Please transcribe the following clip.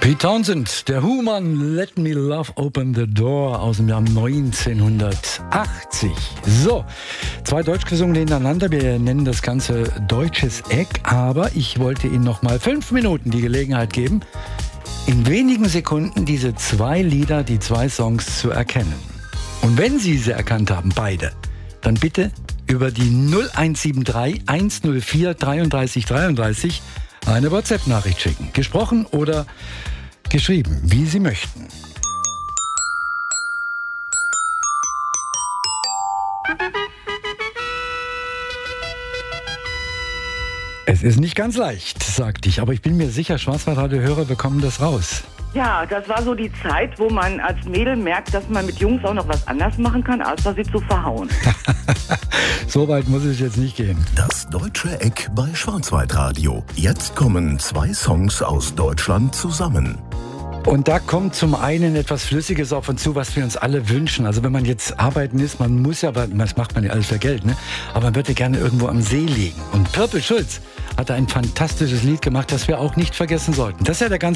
Pete Townshend, der Who-Mann, Let Me Love Open the Door aus dem Jahr 1980. So, zwei deutsch gesungen hintereinander. Wir nennen das Ganze Deutsches Eck, aber ich wollte Ihnen noch mal 5 Minuten die Gelegenheit geben, in wenigen Sekunden diese zwei Lieder, die zwei Songs zu erkennen. Und wenn Sie sie erkannt haben, beide, dann bitte über die 0173 104 33 33 eine WhatsApp-Nachricht schicken. Gesprochen oder geschrieben, wie Sie möchten. Es ist nicht ganz leicht, sagte ich, aber ich bin mir sicher, Schwarzwaldradio-Hörer bekommen das raus. Ja, das war so die Zeit, wo man als Mädel merkt, dass man mit Jungs auch noch was anders machen kann, als sie zu verhauen. So weit muss es jetzt nicht gehen. Das Deutsche Eck bei Schwarzwaldradio. Jetzt kommen zwei Songs aus Deutschland zusammen. Und da kommt zum einen etwas Flüssiges auf uns zu, was wir uns alle wünschen. Also wenn man jetzt arbeiten ist, man muss ja, das macht man ja alles für Geld, ne? Aber man würde gerne irgendwo am See liegen. Und Purple Schulz hat ein fantastisches Lied gemacht, das wir auch nicht vergessen sollten. Das ist ja der ganze